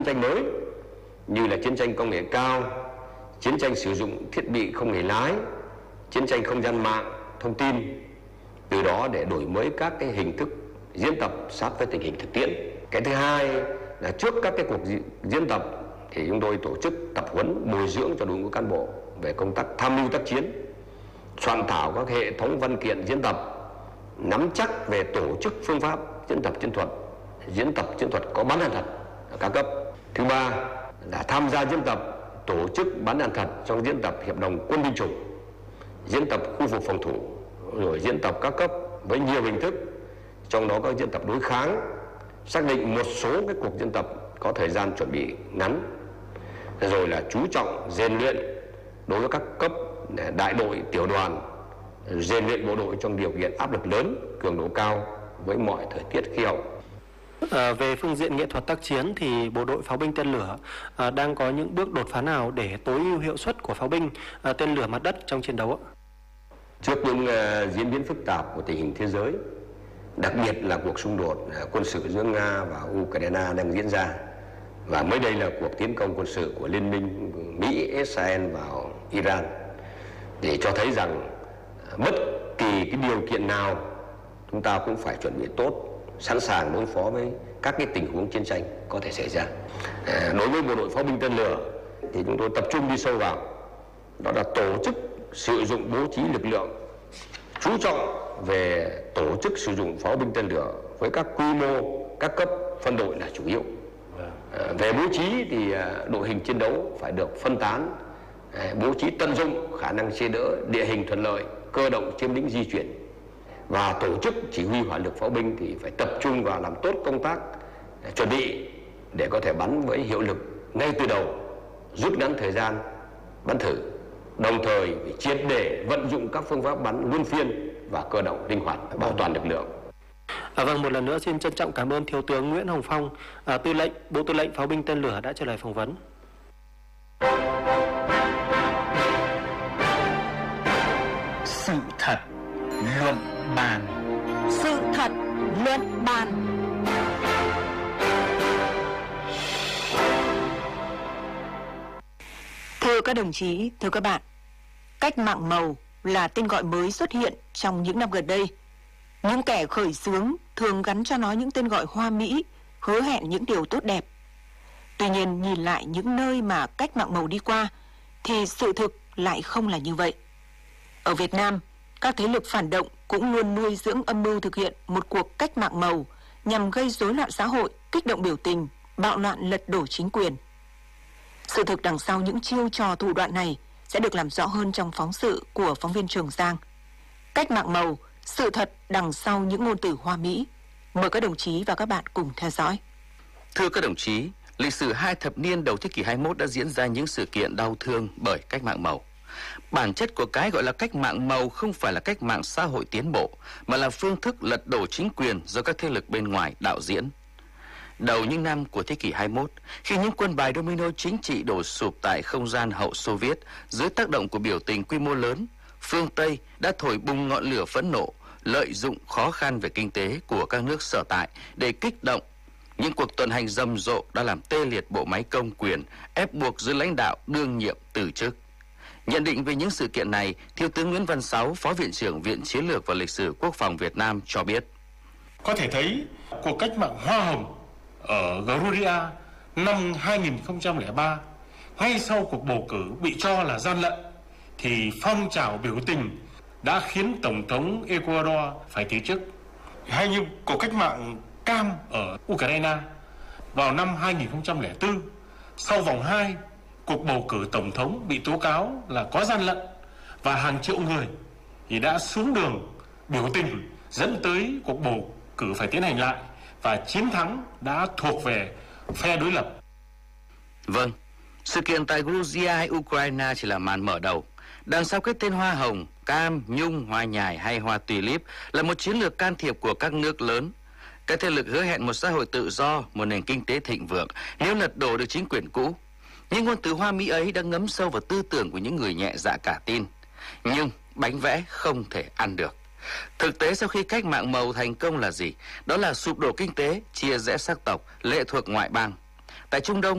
tranh mới như là chiến tranh công nghệ cao, chiến tranh sử dụng thiết bị không người lái, chiến tranh không gian mạng, thông tin, từ đó để đổi mới các cái hình thức diễn tập sát với tình hình thực tiễn. Cái thứ hai là trước các cái cuộc diễn tập thì chúng tôi tổ chức tập huấn bồi dưỡng cho đội ngũ cán bộ về công tác tham mưu tác chiến, soạn thảo các hệ thống văn kiện diễn tập, nắm chắc về tổ chức phương pháp diễn tập chiến thuật có bắn đạn thật ở các cấp. Thứ ba là tham gia diễn tập tổ chức bắn đạn thật trong diễn tập hiệp đồng quân binh chủng, diễn tập khu vực phòng thủ, rồi diễn tập các cấp với nhiều hình thức, trong đó có diễn tập đối kháng, xác định một số cái cuộc diễn tập có thời gian chuẩn bị ngắn, rồi là chú trọng rèn luyện đối với các cấp đại đội, tiểu đoàn, rèn luyện bộ đội trong điều kiện áp lực lớn, cường độ cao với mọi thời tiết khí hậu. Về phương diện nghệ thuật tác chiến thì bộ đội pháo binh tên lửa đang có những bước đột phá nào để tối ưu hiệu suất của pháo binh tên lửa mặt đất trong chiến đấu ạ? Trước những diễn biến phức tạp của tình hình thế giới, đặc biệt là cuộc xung đột quân sự giữa Nga và Ukraine đang diễn ra, và mới đây là cuộc tiến công quân sự của Liên minh Mỹ-Israel vào Iran, để cho thấy rằng bất kỳ cái điều kiện nào chúng ta cũng phải chuẩn bị tốt, sẵn sàng đối phó với các cái tình huống chiến tranh có thể xảy ra. Đối với bộ đội pháo binh tên lửa thì chúng tôi tập trung đi sâu vào, đó là tổ chức sử dụng bố trí lực lượng, chú trọng về tổ chức sử dụng pháo binh tên lửa với các quy mô, các cấp phân đội là chủ yếu. Về bố trí thì đội hình chiến đấu phải được phân tán, bố trí tận dụng khả năng che đỡ, địa hình thuận lợi, cơ động chiếm lĩnh di chuyển. Và tổ chức chỉ huy hỏa lực pháo binh thì phải tập trung vào làm tốt công tác chuẩn bị để có thể bắn với hiệu lực ngay từ đầu, rút ngắn thời gian bắn thử, đồng thời phải triệt để vận dụng các phương pháp bắn luân phiên và cơ động linh hoạt, bảo toàn lực lượng. Vâng, một lần nữa xin trân trọng cảm ơn Thiếu tướng Nguyễn Hồng Phong, Tư lệnh Bộ Tư lệnh Pháo binh tên lửa đã trả lời phỏng vấn. Sự thật luận bàn. Sự thật luận bàn. Thưa các đồng chí, thưa các bạn, cách mạng màu là tên gọi mới xuất hiện trong những năm gần đây. Những kẻ khởi xướng thường gắn cho nó những tên gọi hoa mỹ, hứa hẹn những điều tốt đẹp. Tuy nhiên, nhìn lại những nơi mà cách mạng màu đi qua thì sự thực lại không là như vậy. Ở Việt Nam, các thế lực phản động cũng luôn nuôi dưỡng âm mưu thực hiện một cuộc cách mạng màu nhằm gây rối loạn xã hội, kích động biểu tình, bạo loạn lật đổ chính quyền. Sự thực đằng sau những chiêu trò thủ đoạn này sẽ được làm rõ hơn trong phóng sự của phóng viên Trường Giang. Cách mạng màu, sự thật đằng sau những ngôn từ hoa mỹ. Mời các đồng chí và các bạn cùng theo dõi. Thưa các đồng chí, lịch sử 2 thập niên đầu thế kỷ 21 đã diễn ra những sự kiện đau thương bởi cách mạng màu. Bản chất của cái gọi là cách mạng màu không phải là cách mạng xã hội tiến bộ, mà là phương thức lật đổ chính quyền do các thế lực bên ngoài đạo diễn. Đầu những năm của thế kỷ 21, khi những quân bài domino chính trị đổ sụp tại không gian hậu Xô Viết dưới tác động của biểu tình quy mô lớn, phương Tây đã thổi bùng ngọn lửa phẫn nộ, lợi dụng khó khăn về kinh tế của các nước sở tại để kích động. Những cuộc tuần hành rầm rộ đã làm tê liệt bộ máy công quyền, ép buộc giới lãnh đạo đương nhiệm từ chức. Nhận định về những sự kiện này, Thiếu tướng Nguyễn Văn Sáu, Phó Viện trưởng Viện Chiến lược và Lịch sử Quốc phòng Việt Nam cho biết. Có thể thấy cuộc cách mạng hoa hồng ở Georgia năm 2003, ngay sau cuộc bầu cử bị cho là gian lận, thì phong trào biểu tình đã khiến Tổng thống Ecuador phải từ chức. Hay như cuộc cách mạng cam ở Ukraine vào năm 2004, sau vòng 2, cuộc bầu cử Tổng thống bị tố cáo là có gian lận và hàng triệu người thì đã xuống đường biểu tình, dẫn tới cuộc bầu cử phải tiến hành lại và chiến thắng đã thuộc về phe đối lập. Vâng, sự kiện tại Georgia hay Ukraine chỉ là màn mở đầu. Đằng sau cái tên hoa hồng, cam, nhung, hoa nhài hay hoa tulip là một chiến lược can thiệp của các nước lớn. Các thế lực hứa hẹn một xã hội tự do, một nền kinh tế thịnh vượng nếu lật đổ được chính quyền cũ. Những ngôn từ hoa mỹ ấy đã ngấm sâu vào tư tưởng của những người nhẹ dạ cả tin. Nhưng bánh vẽ không thể ăn được. Thực tế sau khi cách mạng màu thành công là gì? Đó là sụp đổ kinh tế, chia rẽ sắc tộc, lệ thuộc ngoại bang. Tại Trung Đông,